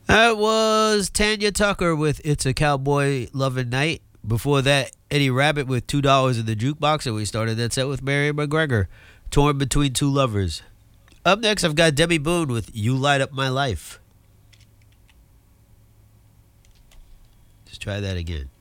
That was Tanya Tucker with It's a Cowboy Lovin' Night. Before that, Eddie Rabbit with $2 in the Jukebox, and we started that set with Mary McGregor, Torn Between Two Lovers. Up next, I've got Debbie Boone with You Light Up My Life. Let's try that again.